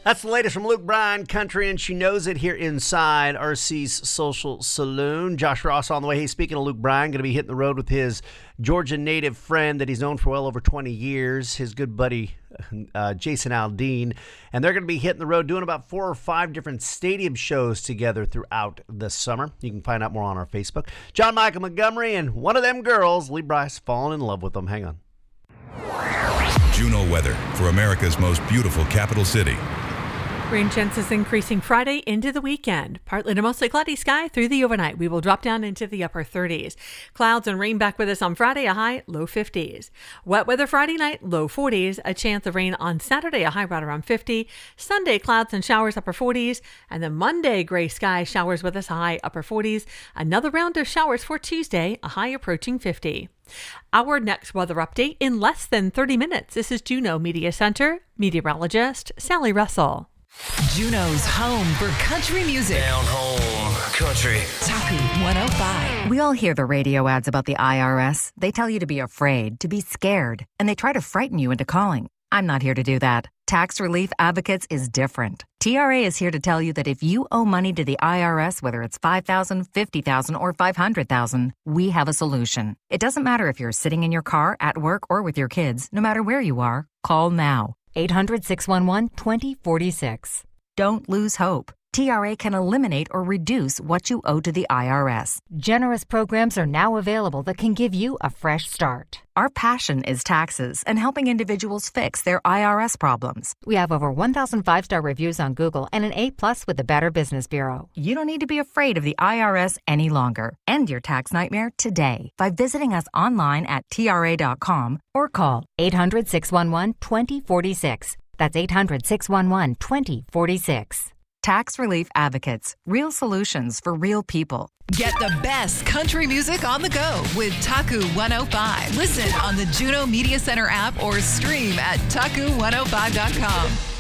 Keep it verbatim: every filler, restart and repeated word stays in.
That's the latest from Luke Bryan, Country, and She Knows It here inside R C's Social Saloon. Josh Ross on the way. Hey, speaking of Luke Bryan, going to be hitting the road with his Georgia native friend that he's known for well over twenty years, his good buddy uh, Jason Aldean. And they're going to be hitting the road doing about four or five different stadium shows together throughout the summer. You can find out more on our Facebook. John Michael Montgomery and one of them girls, Lee Brice, falling in love with them. Hang on. Juno weather for America's most beautiful capital city. Rain chances increasing Friday into the weekend. Partly to mostly cloudy sky through the overnight. We will drop down into the upper thirties. Clouds and rain back with us on Friday, a high low fifties. Wet weather Friday night, low forties. A chance of rain on Saturday, a high right around fifty. Sunday, clouds and showers, upper forties. And then Monday, gray sky, showers with us, a high upper forties. Another round of showers for Tuesday, a high approaching fifty. Our next weather update in less than thirty minutes. This is Juneau Media Center meteorologist Sally Russell. Juneau's home for country music. Down home country. Taku one oh five. We all hear the radio ads about the I R S. They tell you to be afraid, to be scared, and they try to frighten you into calling. I'm not here to do that. Tax Relief Advocates is different. T R A is here to tell you that if you owe money to the I R S, whether it's five thousand dollars, fifty thousand dollars, or five hundred thousand dollars, we have a solution. It doesn't matter if you're sitting in your car, at work, or with your kids. No matter where you are, call now. eight hundred, six one one, two zero four six. Don't lose hope. T R A can eliminate or reduce what you owe to the I R S. Generous programs are now available that can give you a fresh start. Our passion is taxes and helping individuals fix their I R S problems. We have over one thousand five-star reviews on Google and an A plus with the Better Business Bureau. You don't need to be afraid of the I R S any longer. End your tax nightmare today by visiting us online at T R A dot com or call eight hundred, six one one, two zero four six. That's eight hundred, six one one, two zero four six. Tax Relief Advocates. Real solutions for real people. Get the best country music on the go with Taku one oh five. Listen on the Juneau Media Center app or stream at Taku one oh five dot com.